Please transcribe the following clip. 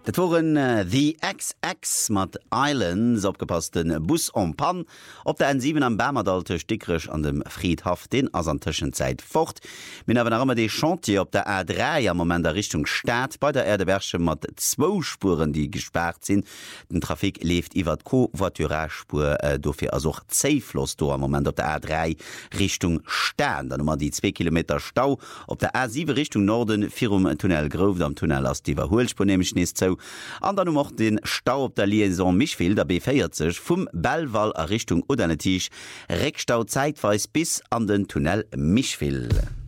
Dat waren The XX mat Islands opgepassten Bus om Pan op der N7 am Bärmerdalte Stickrech an dem Friedhaft den as an Tschenzeit fort. Min awen immer de Chantier op der A3 am moment der Richtung Staat bei der Erdewersche mat 2 Spuren, die gesperrt sinn. Den Trafik left iwwer Co-Voituragespur dofir as och Zeifloss do am moment op der A3 Richtung Staat. Dann die 2 Kilometer Stau op der A7 Richtung Norden virum Tunnel Grove am Tunnel as die Überholspur nämlich nicht so. An dann noch den Stau op der Liaison Michville der B40 vum Bellval a Richtung Odenetisch Reckstau zeitweis bis an den Tunnel Michville.